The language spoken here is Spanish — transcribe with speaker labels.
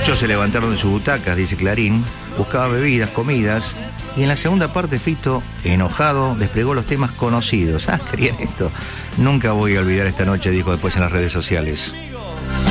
Speaker 1: Muchos se levantaron de sus butacas, dice Clarín, buscaba bebidas, comidas, y en la segunda parte Fito, enojado, desplegó los temas conocidos. ¿Querían esto? Nunca voy a olvidar esta noche, dijo después en las redes sociales.